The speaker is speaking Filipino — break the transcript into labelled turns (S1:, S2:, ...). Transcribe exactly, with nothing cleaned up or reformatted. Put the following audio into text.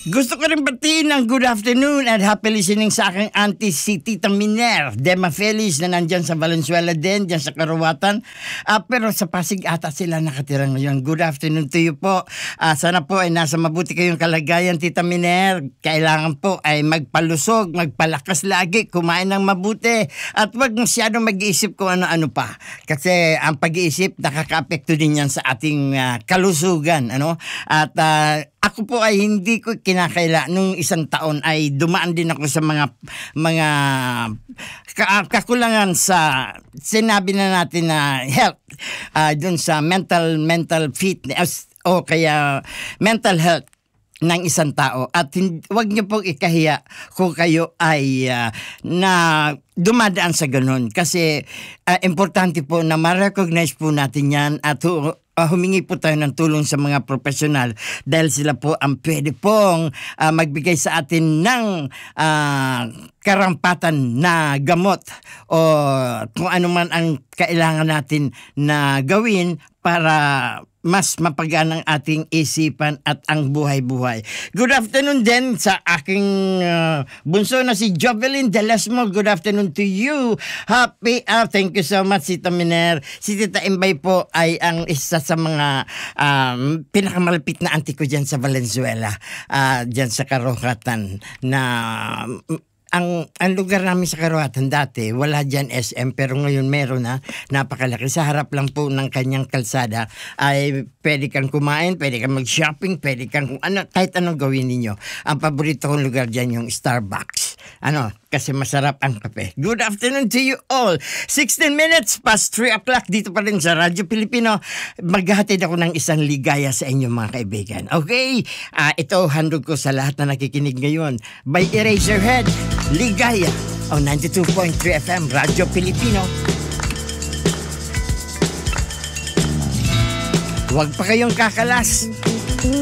S1: Gusto ko rin batiin ng good afternoon at happy listening sa aking auntie si Tita Miner Dema Feliz na nandyan sa Valenzuela din, dyan sa Karawatan. Uh, pero sa Pasig ata sila nakatira ngayon. Good afternoon to you po. Uh, sana po ay nasa mabuti kayong kalagayan, Tita Miner. Kailangan po ay magpalusog, magpalakas lagi, kumain ng mabuti. At wag masyadong mag-iisip kung ano-ano pa. Kasi ang pag-iisip nakaka-apekto din yan sa ating uh, kalusugan. Ano? At uh, ako po ay hindi ko kinakaila nung isang taon ay dumaan din ako sa mga mga ka- kakulangan sa sinabi na natin na health uh, dun sa mental mental fitness o kaya mental health ng isang tao at hindi, wag niyo pong ikahiya kung kayo ay uh, na dumadaan sa ganun kasi uh, importante po na ma-recognize po natin yan at uh, Uh, humingi po tayo ng tulong sa mga profesional dahil sila po ang pwede pong uh, magbigay sa atin ng uh, karampatan na gamot o kung ano man ang kailangan natin na gawin para mas mapagaan ang ating isipan at ang buhay-buhay. Good afternoon din sa aking uh, bunso na si Jovelyn Delesmo. Good afternoon to you. Happy, uh, thank you so much, Tita Miner. Si Tita Imbay po ay ang isa sa mga um, pinakamalapit na auntie ko dyan sa Valenzuela, uh, dyan sa Karawatan na... Um, Ang, ang lugar namin sa Karawatan dati, wala dyan S M, pero ngayon meron na, napakalaki. Sa harap lang po ng kanyang kalsada, ay pwede kang kumain, pwede kang mag-shopping, pwede kang kung ano, kahit anong gawin ninyo. Ang paborito kong lugar dyan yung Starbucks. Ano, kasi masarap ang kape. Good afternoon to you all. sixteen minutes past three o'clock dito pa rin sa Radyo Pilipino. Maghahatid ako ng isang ligaya sa inyo mga kaibigan. Okay? Uh, ito, handog ko sa lahat na nakikinig ngayon. By Eraserhead, Ligaya o ninety-two point three F M Radyo Pilipino. Huwag pa kayong kakalas.